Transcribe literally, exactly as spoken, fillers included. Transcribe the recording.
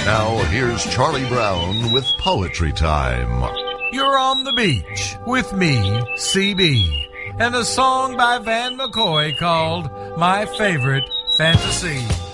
Now, here's Charlie Brown with Poetry Time. You're on the beach with me, C B, and a song by Van McCoy called My Favorite Fantasy.